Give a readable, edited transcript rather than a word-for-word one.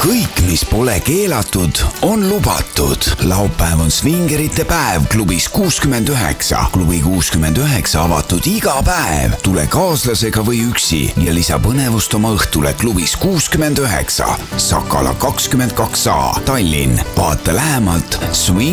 kõik, mis pole keelatud, on lubatud. Laupäev on svingerite päev klubis 69. Klubi 69 avatud iga päev. Tule kaaslasega või üksi ja lisa põnevust oma õhtule klubis 69. Sakala 22A, Tallinn. Vaata lähemalt swing